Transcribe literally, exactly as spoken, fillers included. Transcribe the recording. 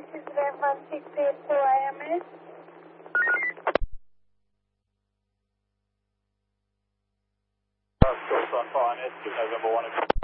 this is Ram one six eight four I M S. Course on fine, S two November one.